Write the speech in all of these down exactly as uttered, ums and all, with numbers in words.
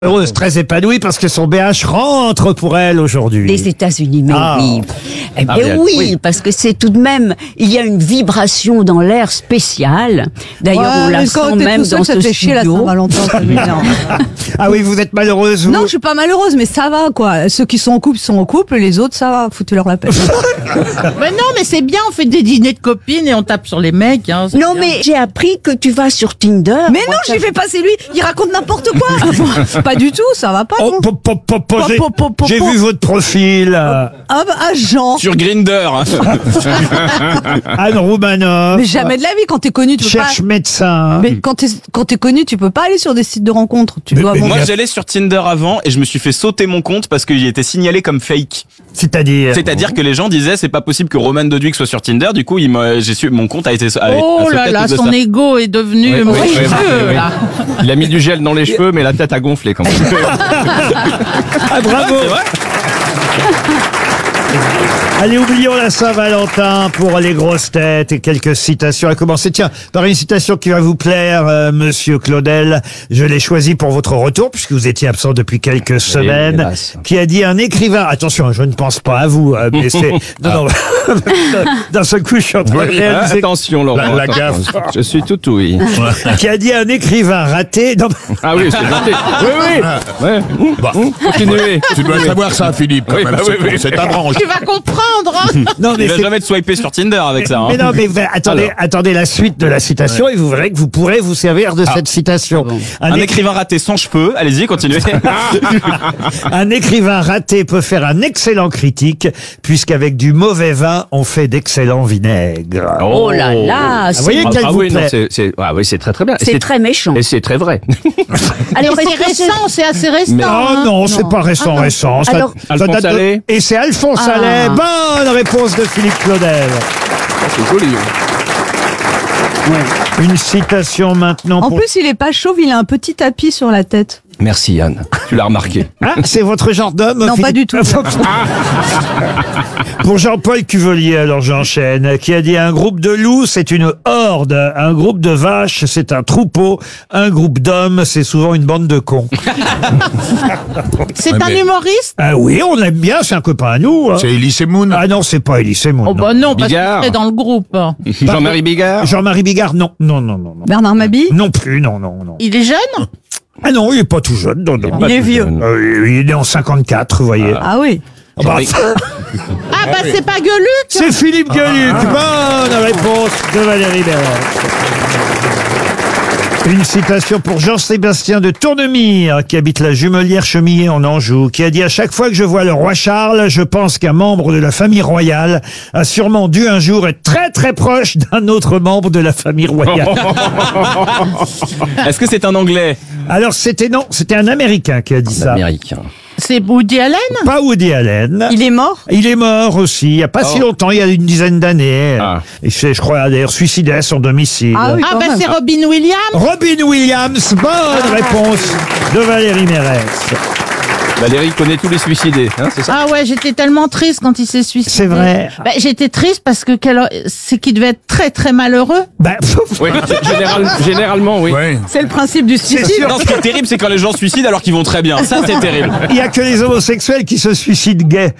Heureuse, très épanouie parce que son B H rentre pour elle aujourd'hui. Des États-Unis, mais ah. oui. Eh bien ah, oui, oui, parce que c'est tout de même, il y a une vibration dans l'air spéciale. D'ailleurs, ouais, on la sent même dans ce studio. Chier, la Saint-Valentin, ah oui, vous êtes malheureuse, vous? Non, je suis pas malheureuse, mais ça va, quoi. Ceux qui sont en couple sont en couple, les autres, ça va, foutez-leur la paix. Mais non, mais c'est bien, on fait des dîners de copines et on tape sur les mecs. Hein, non, bien. mais j'ai appris que tu vas sur Tinder. Mais non, j'y vais pas, c'est lui, il raconte n'importe quoi. Pas du tout, ça va pas. Oh, po, po, po, po, j'ai, j'ai vu votre profil. Ah bah, ah, Jean. Sur Grindr. Anne Roumanoff. Mais jamais de la vie, quand t'es connu, tu peux cherche pas. médecin. Mais quand t'es, quand t'es connu, tu peux pas aller sur des sites de rencontres. Tu mais, dois mais Moi, j'allais sur Tinder avant et je me suis fait sauter mon compte parce qu'il était signalé comme fake. C'est-à-dire? C'est-à-dire que les gens disaient c'est pas possible que Roman Doduic soit sur Tinder. Du coup, il m'a, j'ai su, mon compte a été. A, oh a là là, son ça. ego est devenu. Oui, oui, oui, oui, oui, là. Il a mis du gel dans les cheveux, mais la tête a gonflé quand même. Ah bravo. Allez, oublions la Saint-Valentin pour les grosses têtes et quelques citations. À commencer, tiens, par une citation qui va vous plaire, euh, Monsieur Claudel. Je l'ai choisie pour votre retour, puisque vous étiez absent depuis quelques semaines. Oui, qui a dit un écrivain, attention, je ne pense pas à vous, euh, mais c'est... Non, non, d'un seul coup, je suis en train de réaliser... Attention, Laurent. La, la gaffe. Je suis tout oui. Qui a dit un écrivain raté... Non, ah oui, c'est gentil. Oui, oui. Ouais. Bah, continuez. Tu dois savoir ça, Philippe, quand oui, même. Bah, oui, oui. C'est ta branche. Tu vas comprendre. Non, mais il va jamais te swiper sur Tinder avec ça. Hein. Mais non, mais attendez, Alors. attendez la suite de la citation ouais. et vous verrez que vous pourrez vous servir de ah. cette citation. Bon. Un, un é... écrivain raté sans cheveux, allez-y, continuez. Un écrivain raté peut faire un excellent critique, puisqu'avec du mauvais vin, on fait d'excellents vinaigres. Oh, oh là là, vous voyez qu'elle ah, vous oui, plaît. Non, c'est, c'est, ah oui, c'est très très bien. C'est, c'est très méchant. Et c'est très vrai. Alors c'est récent, c'est assez récent. Mais... Hein. Oh non, non, c'est pas récent, ah, récent. Ça, Alors, ça Alphonse date de... Allais. Et c'est Alphonse ah. Allais. Bonne réponse de Philippe Claudel. Oh, c'est joli. Ouais. Une citation maintenant. En pour... plus, il est pas chauve, il a un petit tapis sur la tête. Merci Yann, tu l'as remarqué. Ah, c'est votre genre d'homme? Non, Philippe... pas du tout. Pour Jean-Paul Cuvelier, alors j'enchaîne, qui a dit un groupe de loups, c'est une horde, un groupe de vaches, c'est un troupeau, un groupe d'hommes, c'est souvent une bande de cons. C'est ouais, un mais... humoriste? Ah oui, on l'aime bien, c'est un copain à nous. Hein. C'est Elie Semoun? Ah non, c'est pas Elie Semoun. Oh bah non, parce Bigard. qu'il est dans le groupe. Jean-Marie Bigard? Jean-Marie Bigard, non, non, non, non. non. Bernard Mabille? Non plus, non, non, non. Il est jeune? Ah non, il est pas tout jeune. Non, non. Il, il est vieux. Euh, il est né en cinquante-quatre, vous voyez. Ah, ah oui. Ah bah, ah bah c'est pas Gueluc. C'est Philippe Gueluc. Ah. Bonne réponse de Valérie Béraud. Une citation pour Jean-Sébastien de Tournemire, qui habite la Jumelière Chemillé en Anjou, qui a dit « À chaque fois que je vois le roi Charles, je pense qu'un membre de la famille royale a sûrement dû un jour être très très proche d'un autre membre de la famille royale. » Est-ce que c'est un Anglais? Alors c'était non, c'était un Américain qui a dit un ça. Américain. C'est Woody Allen? Pas Woody Allen. Il est mort? Il est mort aussi, il n'y a pas oh. si longtemps, il y a une dizaine d'années. Ah. Et c'est, je crois, d'ailleurs, suicidé à son domicile. Ah, oui, ah bah même. C'est Robin Williams? Robin Williams, bonne ah. réponse de Valérie Mérès. Valérie connaît tous les suicidés, hein, c'est ça? Ah ouais, j'étais tellement triste quand il s'est suicidé. C'est vrai. Bah, j'étais triste parce que quel... c'est qu'il devait être très très malheureux. Bah, oui, général... généralement, oui. oui. C'est le principe du suicide. Non, ce qui est terrible, c'est quand les gens se suicident alors qu'ils vont très bien. Ça, c'est terrible. Il n'y a que les homosexuels qui se suicident gays.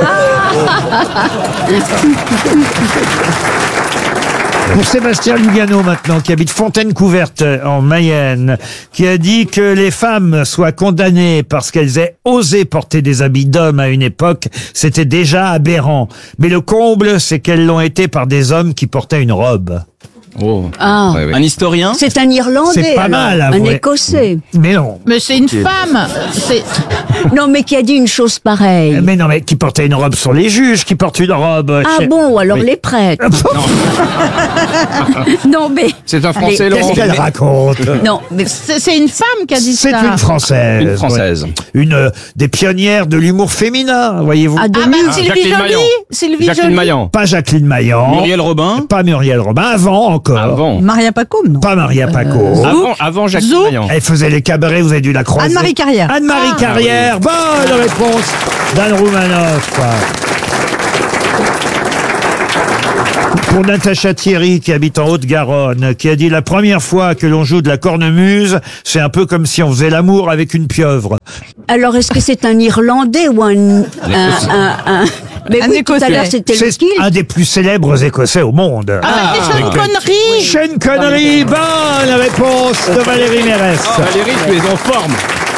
Pour Sébastien Lugano maintenant, qui habite Fontaine-Couverte en Mayenne, qui a dit que les femmes soient condamnées parce qu'elles aient osé porter des habits d'hommes à une époque, c'était déjà aberrant. Mais le comble, c'est qu'elles l'ont été par des hommes qui portaient une robe. Oh. Ah. Ouais, ouais. Un historien? C'est un Irlandais. C'est pas alors. mal, un avouez. Écossais. Mais non. Mais c'est une femme. C'est... Non, mais qui a dit une chose pareille. Mais non, mais qui portait une robe sur les juges, qui portent une robe. Ah chez... bon, alors oui. Les prêtres. Non. Non, mais. C'est un Français, Allez, Laurent. Qu'est-ce qu'elle raconte? Non, mais. C'est, c'est une femme qui a dit c'est ça. C'est une Française. Une Française. Ouais. Une euh, des pionnières de l'humour féminin, voyez-vous. Ah, de ah bah, ah, Sylvie Joly. Sylvie Jacqueline Joly. Maillan. Pas Jacqueline Maillan. Muriel Robin. Pas Muriel Robin. Avant encore. Avant. Maria Pacôme, non? Pas Maria Paco. Euh, avant, avant Jacqueline Zouk. Maillan. Elle faisait les cabarets, vous avez dû la croiser. Anne-Marie Carrière. Anne-Marie Ah, Carrière. oui. Bonne réponse d'Anne Roumanoff. Pour Natacha Thierry, qui habite en Haute-Garonne, qui a dit la première fois que l'on joue de la cornemuse, c'est un peu comme si on faisait l'amour avec une pieuvre. Alors, est-ce que c'est un Irlandais ou un... un, un, un... Mais Un oui, tout à Écossais. l'heure, c'était C'est lequel? un des plus célèbres Écossais au monde. Ah, c'est une connerie. Sean Connery, bonne réponse de Valérie Mérès. Oh, Valérie, tu es en forme.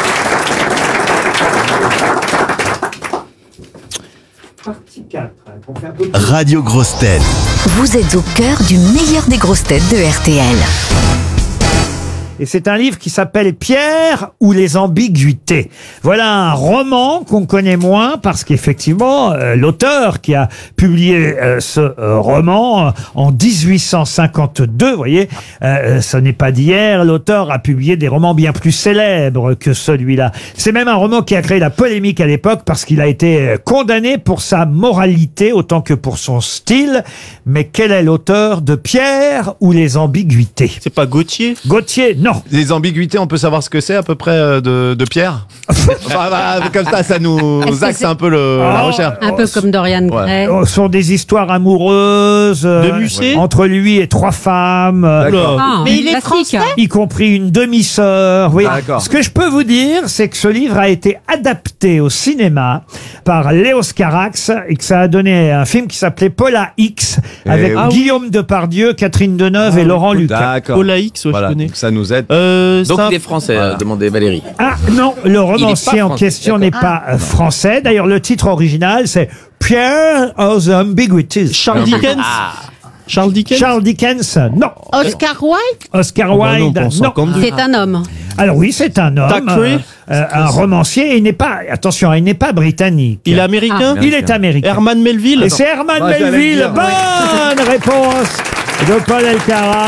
Radio Grosses Têtes. Vous êtes au cœur du meilleur des grosses têtes de R T L. Et c'est un livre qui s'appelle Pierre ou les ambiguïtés. Voilà un roman qu'on connaît moins parce qu'effectivement, euh, l'auteur qui a publié euh, ce euh, roman euh, en dix-huit cent cinquante-deux, vous voyez, euh, ce n'est pas d'hier, l'auteur a publié des romans bien plus célèbres que celui-là. C'est même un roman qui a créé la polémique à l'époque parce qu'il a été euh, condamné pour sa moralité autant que pour son style. Mais quel est l'auteur de Pierre ou les ambiguïtés? C'est pas Gauthier? Gauthier, non. Les ambiguïtés, on peut savoir ce que c'est à peu près euh, de, de Pierre. Enfin, bah, comme ça, ça nous axe un peu le, la recherche. Un peu comme Dorian Gray. Ce sont des histoires amoureuses euh, De Musset entre lui et trois femmes, euh, Ah, Mais il est classique. français. y compris une demi-sœur. Oui. D'accord. Ce que je peux vous dire, c'est que ce livre a été adapté au cinéma par Léos Carax et que ça a donné un film qui s'appelait Paula X avec oui. Guillaume Depardieu, Catherine Deneuve et Laurent Lucas. D'accord. Paula X, ouais, Voilà, je connais. donc ça nous aide. Euh, Donc ça- il est français, euh, demandait Valérie. Ah non, le romancier en français, question n'est pas euh, français. D'ailleurs, le titre original, c'est Pierre of the Ambiguities. Charles Dickens. Charles Dickens. Charles Dickens, non. Oscar Wilde. Oscar Ah bah non, Wilde, pas en non. cinquante-deux. C'est un homme. Alors oui, c'est un homme, Thackeray. euh, euh, un romancier. Et il n'est pas, attention, il n'est pas britannique. Il est américain. Il est américain. Herman Melville. Et c'est Herman Moi, j'allais Melville. le dire, Bonne réponse de Paul Elkarat.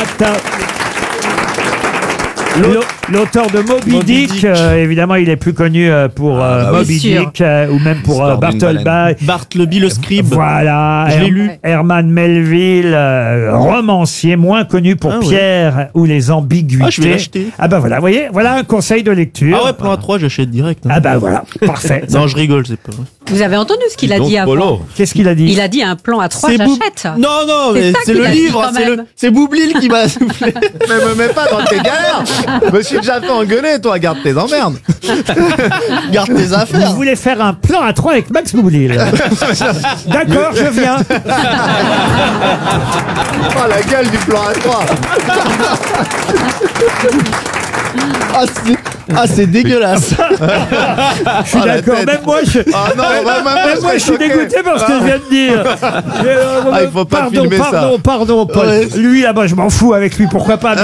L'au- L'auteur de Moby, Moby Dick, Dick. euh, évidemment, il est plus connu euh, pour euh, Ah, bah oui. Moby Sûr. Dick euh, ou même pour euh, Histoire d'une Bartleby. Bartleby le scribe. Voilà, Je l'ai Her- lu. Herman Melville, euh, romancier, moins connu pour Ah ouais. Pierre ou les ambiguïtés. Ah, je vais l'acheter. Ah bah voilà, vous voyez, voilà un conseil de lecture. Ah ouais, plan A trois, j'achète direct. hein. Ah bah voilà, parfait. Non, je rigole, c'est pas vrai. Vous avez entendu ce qu'il a Donc, dit avant? Polo. Qu'est-ce qu'il a dit? Il a dit un plan à trois, C'est Boub- j'achète. Non, non, C'est mais ça c'est qu'il le a dit livre, quand c'est même. le, c'est Boublil qui m'a soufflé. Mais me mets pas dans tes galères. Je me suis déjà fait engueuler, toi, garde tes emmerdes. Garde tes affaires. Vous voulez faire un plan à trois avec Max Boublil? D'accord, je viens. Oh, la gueule du plan à trois. Ah, c'est, ah, c'est dégueulasse. Je suis Oh, la d'accord. tête. Même moi, je, Ah non, bah, bah, bah, même moi, je suis choqué. dégoûté par ce que je viens de dire. Je- euh, Ah, il faut pas pardon, filmer ça. pardon, pardon, Paul. Ouais. Lui, là-bas, je m'en fous avec lui. Pourquoi pas? Mais,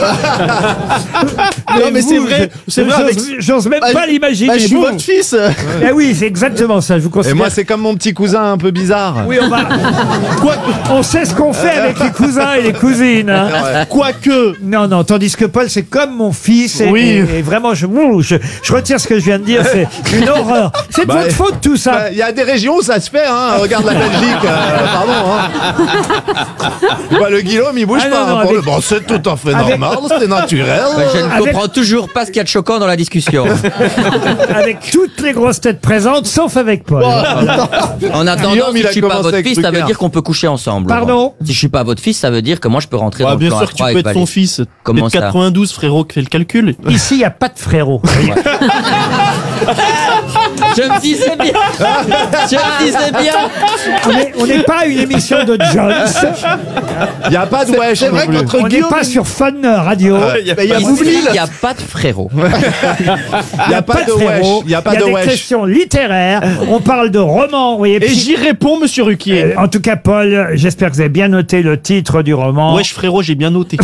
Non, mais c'est vous, vrai, je- c'est vrai, j'ose- avec- J'ose même Bah, pas l'imaginer. Bah, je suis vous. votre fils. Eh oui, c'est exactement ça. Je vous Et considère. moi, c'est comme mon petit cousin un peu bizarre. Oui, on va. Quoi On sait ce qu'on fait avec les cousins et les cousines. hein. Quoique. Non, non. Tandis que Paul, c'est comme mon fils. Et, Oui. et- et vraiment, je, ouh, je, je retire ce que je viens de dire. C'est une horreur. C'est de Bah, votre faute tout ça. Il y a des régions où ça se fait, hein. Regarde la Belgique, euh, pardon. Hein. Bah, le Guillaume, il bouge Ah, pas. non, non, hein, pour avec- le... Bon, c'est tout à fait avec- normal, c'est naturel. Je ne Avec- comprends toujours pas ce qu'il y a de choquant dans la discussion. Avec toutes les grosses têtes présentes, sauf avec Paul. En attendant, Guillaume, si il je a suis pas commencé votre avec fils, ça veut Drucker. dire qu'on peut coucher ensemble. Pardon Si je suis pas votre fils, ça veut dire que moi je peux rentrer Ah, dans le bien plan sûr à que tu trois peux avec être son Valérie. fils. Comment T'es de ça quatre-vingt-douze, frérot, qui fait le calcul. Ici, il n'y a pas de frérot. Je me disais bien. Je me disais bien. On est- On n'est pas une émission de Jones. Il n'y a pas de wesh. C'est vrai non plus. qu'entre On n'est Guillaume pas et- sur Fun Radio. Il y a, il y a Ici, Boublil. il n'y a pas de frérot. Il n'y a pas de wesh. frérot. Il n'y a pas Il y de a des wesh. questions littéraires. On parle de romans. Vous voyez, Et puis- j'y réponds, monsieur Ruquier. Euh, en tout cas, Paul, j'espère que vous avez bien noté le titre du roman. Wesh, frérot, j'ai bien noté.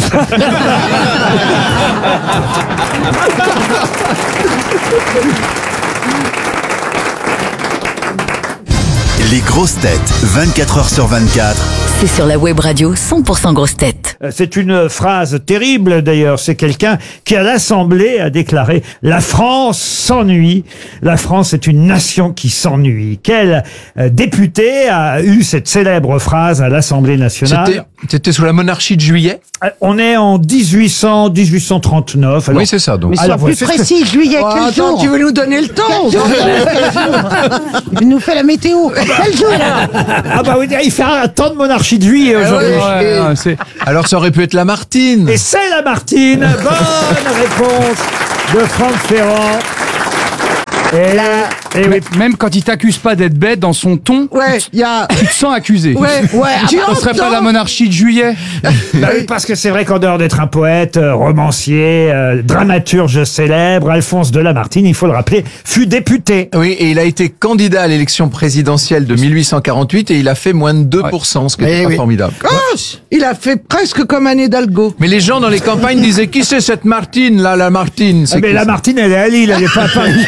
Les grosses têtes, vingt-quatre heures sur vingt-quatre. C'est sur la web radio cent pour cent grosses têtes. Euh, C'est une phrase terrible d'ailleurs. C'est quelqu'un qui à l'Assemblée a déclaré « La France s'ennuie. La France est une nation qui s'ennuie ». Quel euh, député a eu cette célèbre phrase à l'Assemblée nationale? C'était, c'était sous la monarchie de Juillet? Euh, On est en dix-huit cents, dix-huit cent trente-neuf. Alors, Oui, c'est ça, donc. Mais alors, Plus c'est- précis, juillet, Oh, quel attends, jour tu veux nous donner le temps? Il nous fait la météo. Quel jour là? Ah bah oui, il fait un temps de monarchie de juillet aujourd'hui. Ouais, ouais, c'est- Alors ça aurait pu être Lamartine. Et c'est Lamartine. Bonne réponse de Franck Ferrand. Et là, et oui. Même quand il t'accuse pas d'être bête, dans son ton, Ouais, il y a. tu te sens accusé. Ouais, ouais. Tu Ce serait pas entends la monarchie de juillet. Bah oui, parce que c'est vrai qu'en dehors d'être un poète, euh, romancier, euh, dramaturge célèbre, Alphonse de Lamartine, il faut le rappeler, fut député. Oui, et il a été candidat à l'élection présidentielle de mille huit cent quarante-huit et il a fait moins de deux pour cent, ce qui est Eh pas oui. formidable. Oh, il a fait presque comme un Hidalgo. Mais les gens dans les campagnes disaient qui c'est cette Martine là, la Martine Ah, mais qui, Lamartine, elle est à Lille, elle est pas à Paris.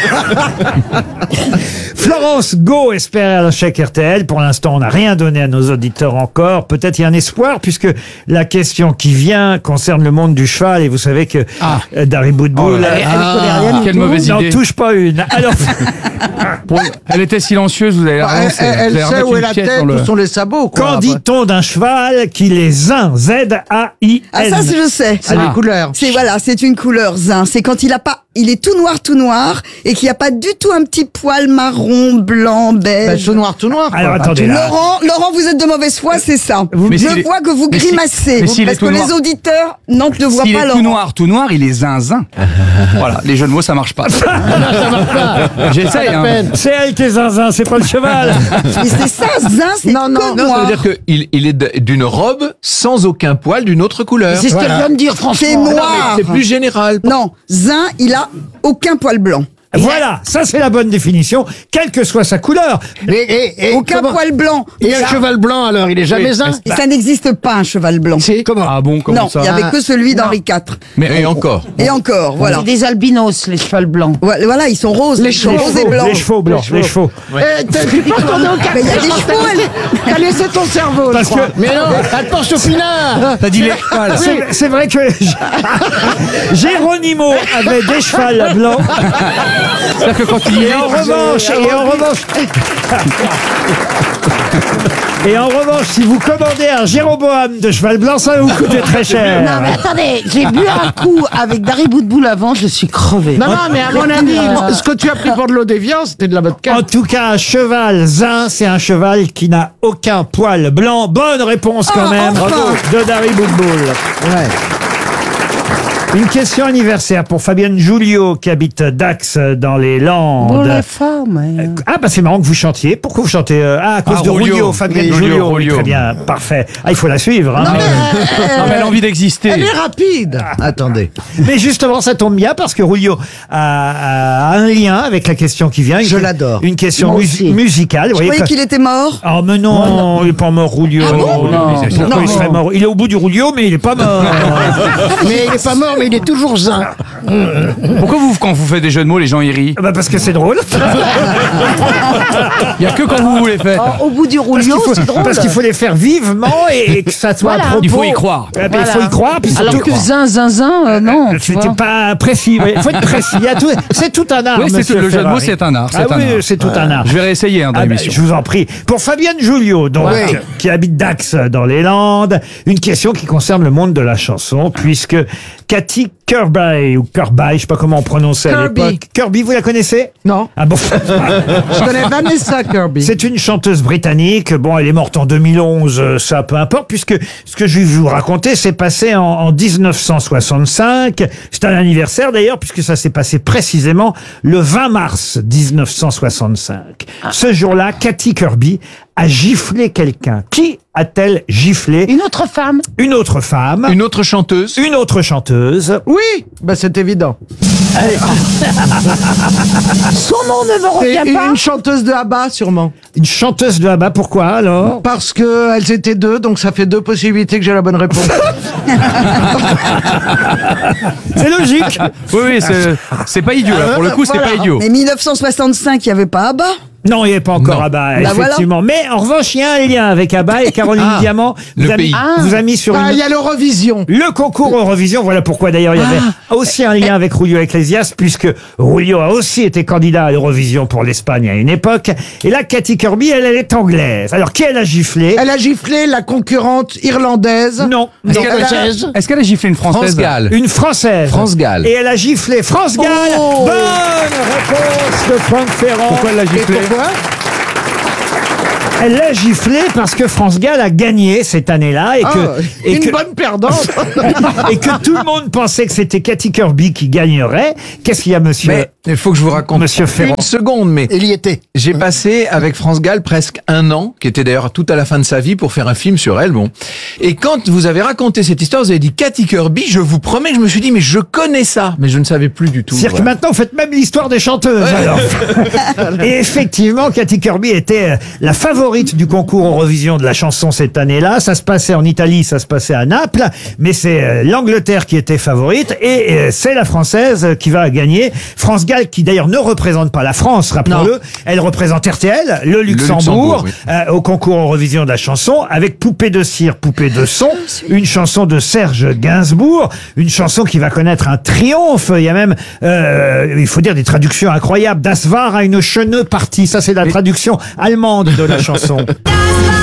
Florence Go espère un chèque R T L. Pour l'instant, on n'a rien donné à nos auditeurs encore. Peut-être il y a un espoir, puisque la question qui vient concerne le monde du cheval. Et vous savez que Ah. euh, Dari Boudboul Oh là là. euh, Ah, connaît rien du quelle tout. mauvaise n'en idée. touche pas une. Alors, Bon, elle était silencieuse, vous avez Bah, raison. elle c'est- elle vous avez sait remis où est une la pièce tête, dans le- où sont les sabots. Quoi, qu'en dit-on d'un cheval qu'il est zin? Z A I N. Ah ça je sais. C'est les couleurs. C'est voilà, c'est une couleur zin. C'est quand il a pas, il est tout noir, tout noir, et qu'il n'y a pas du tout un petit poil marron, blanc, beige. Bah, tout noir, tout noir. quoi. Alors, Bah, attendez, tu- là. Laurent, Laurent, vous êtes de mauvaise foi, c'est ça. Mais Je s'il est- vois que vous mais si- grimacez, mais s'il est parce tout que noir- les auditeurs non, ne voient S'il pas est tout Laurent. noir, tout noir, il est zinzin. Voilà, les jeux de mots, ça marche pas. Ça marche pas. J'essaye, Pas la hein. peine. C'est elle qui est zinzin, c'est pas le cheval. Mais c'est ça, zin, c'est Non, non, que non, Non, ça noir. veut dire qu'il il est de- d'une robe sans aucun poil d'une autre couleur. C'est ce qu'elle vient de dire, franchement. C'est Non, mais noir. c'est plus général. Non, zin, il a aucun poil blanc. Voilà, ça c'est la bonne définition, quelle que soit sa couleur. Et, et, et Aucun comment- poil blanc. Et un Ça- cheval blanc alors, il est jamais zin. Et ça n'existe pas un cheval blanc. Comment? Ah bon, comment Non, ça il n'y avait Ah. que celui d'Henri quatre. Mais Et encore. Et encore, voilà. C'est des albinos, les chevals blancs. Voilà, voilà, ils sont roses. Les ils sont chevaux, roses et blancs. Les chevaux blancs, les chevaux. Eh, t'as t'es pas retourné au Mais il y a des chevaux, elle. T'as laissé ton cerveau, Parce je crois. que- Mais non, elle pense au pinard. t'as dit les chevals. C'est c'est vrai que Géronimo avait des chevals blancs. C'est-à-dire que quand il y Et est, en revanche, et en revanche, et en revanche, si vous commandez un Jéroboam de cheval blanc, ça va vous coûter très cher. Non, mais attendez, j'ai bu un coup avec Dari Boudboul avant, je suis crevé. Non, non, mais à mon avis, ce que tu as pris pour de l'eau déviant, c'était de la vodka. En tout cas, un cheval zin, c'est un cheval qui n'a aucun poil blanc. Bonne réponse quand Ah, même enfin. de Dari Boudboul. Ouais. Une question anniversaire pour Fabienne Julio qui habite Dax dans les Landes. Bon, les femmes. hein. Ah bah c'est marrant que vous chantiez. Pourquoi vous chantez euh, Ah, à cause Ah, de Rulio. Rulio, Fabienne Oui, Julio. Rulio, Oui, Rulio. très bien, parfait. Ah, il faut la suivre. Hein. Non, mais, euh, non, mais elle a envie d'exister. Elle est rapide. Attendez. Mais justement, ça tombe bien parce que Rulio a, a un lien avec la question qui vient. Une- Je l'adore. Une question Moi mus- aussi. musicale. Je Vous voyez, croyais quand- qu'il était mort. Oh mais non, il est pas mort Rulio. Ah bon Pourquoi Non, il non. serait mort Il est au bout du Rulio, mais il est pas mort. Mais il est pas mort, mais il est toujours zin. Pourquoi vous, quand vous faites des jeux de mots, les gens y rient? Bah parce que c'est drôle. Il y a que quand vous les faites. Oh, au bout du Parce rouleau, qu'il faut, c'est drôle. parce qu'il faut les faire vivement et, et que ça soit Voilà. à propos. Il faut y croire. Eh ben, Il faut Voilà. y croire. Puis Alors surtout- que zin, zin, zin, euh, non. tu C'était vois. pas précis. Il faut être précis. Il y a tout- C'est tout un art. Oui, c'est monsieur tout- le jeu de mots, Ferrari. c'est un art, c'est Ah un oui, art. c'est tout un art. Je vais réessayer hein, dans Ah ben, l'émission. je vous en prie. Pour Fabienne Julio, donc, Ouais. qui habite Dax dans les Landes, une question qui concerne le monde de la chanson, puisque Cathy Kirby, ou Kirby, je sais pas comment on prononçait à Kirby. l'époque. Kirby, vous la connaissez? Non. Ah bon? Je connais Vanessa Kirby. C'est une chanteuse britannique. Bon, elle est morte en deux mille onze, euh, ça peu importe, puisque ce que je vais vous raconter s'est passé en, en dix-neuf cent soixante-cinq. C'est un anniversaire d'ailleurs, puisque ça s'est passé précisément le vingt mars dix-neuf cent soixante-cinq. Ce jour-là, Cathy Kirby a giflé quelqu'un. Qui a-t-elle giflé? Une autre femme. Une autre femme. Une autre chanteuse. Une autre chanteuse. Oui, bah c'est évident. Son nom ne me C'est revient pas. une chanteuse de ABBA, sûrement. Une chanteuse de là-bas, pourquoi alors? Parce que elles étaient deux, donc ça fait deux possibilités que j'ai la bonne réponse. C'est logique. Oui, oui, c'est- c'est pas idiot. Là. Pour le coup, c'est Voilà. pas idiot. Mais mille neuf cent soixante-cinq, il n'y avait pas ABBA. Non, il n'y avait pas encore Non. ABBA, Bah effectivement. Mais en revanche, il y a un lien avec ABBA et Caroline Ah, Diamant vous le a, pays. mis- vous a mis sur Ah, il une- y a l'Eurovision. le concours Eurovision. Voilà pourquoi d'ailleurs il y avait aussi un lien avec Julio Iglesias, puisque Julio a aussi été candidat à l'Eurovision pour l'Espagne à une époque. Et là, Cathy Kirby, elle, elle est anglaise. Alors, qui elle a giflé? Elle a giflé la concurrente irlandaise. Non. Est-ce Non. qu'elle a, Française. est-ce qu'elle a giflé une française? France Gall. Une Française. France Gall. Et elle a giflé France Gall. Oh. Bonne réponse de Franck Ferrand. Pourquoi elle l'a Et giflé? pourquoi Elle l'a giflé parce que France Gall a gagné cette année-là et que, Ah, et une que, bonne perdante. et que tout le monde pensait que c'était Cathy Kirby qui gagnerait. Qu'est-ce qu'il y a, monsieur? Mais il faut que je vous raconte Monsieur Ferrand. une seconde, mais Il y était. j'ai passé avec France Gall presque un an, qui était d'ailleurs tout à la fin de sa vie, pour faire un film sur elle. Bon, et quand vous avez raconté cette histoire, vous avez dit Cathy Kirby. Je vous promets, je me suis dit mais je connais ça, mais je ne savais plus du tout. C'est-à-dire Voilà. que maintenant, vous faites même l'histoire des chanteuses. Alors. Et effectivement, Cathy Kirby était euh, la favorite du concours Eurovision de la chanson cette année-là. Ça se passait en Italie, ça se passait à Naples, mais c'est euh, l'Angleterre qui était favorite et euh, c'est la Française qui va gagner. France Gall, qui d'ailleurs ne représente pas la France, rappelons-le, elle représente R T L, le Luxembourg, Luxembourg, oui. euh, au concours Eurovision de la chanson, avec Poupée de cire, Poupée de son, une chanson de Serge Gainsbourg, une chanson qui va connaître un triomphe. Il y a même, euh, il faut dire, des traductions incroyables. Das war eine schöne Partie. Ça, c'est la traduction allemande de la chanson.